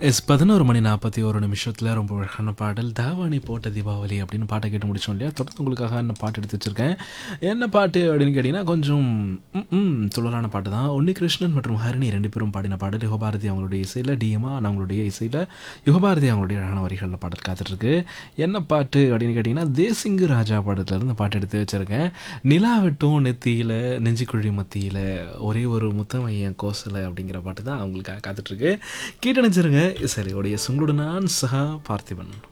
S 11:41 ரொம்ப அழகான பாடல். தாவாணி போட்ட தீபாவளி அப்படின்னு பாட்டை கேட்டு முடிச்சோம் இல்லையா? தொடர்ந்து உங்களுக்காக என்ன பாட்டு எடுத்து வச்சிருக்கேன். என்ன பாட்டு அப்படின்னு கேட்டிங்கன்னா, கொஞ்சம் துள்ளலான பாட்டு தான். உன்னிகிருஷ்ணன் மற்றும் ஹரிணி 2 பேரும் பாடின பாடல். யுகபாரதி அவங்களுடைய இசையில, டிஎம்ஆர் அவங்களுடைய இசையில, யுகபாரதி அவங்களுடைய அழகான வரிகளில் பாடல் காத்துட்ருக்கு. என்ன பாட்டு அப்படின்னு கேட்டிங்கன்னா, தேசிங்கு ராஜா படத்துலேருந்து பாட்டு எடுத்து வச்சிருக்கேன். நிலா வெட்டும் நெத்தியில, நெஞ்சுக்குழி மத்தியில, ஒரே ஒரு முத்தமையன் கோசலை அப்படிங்கிற பாட்டு தான் அவங்களுக்காக காத்துட்ருக்கு. கேட்டு நினச்சிருங்க. சரி, உடைய உங்களோட நான் சஹா பார்த்திபன்.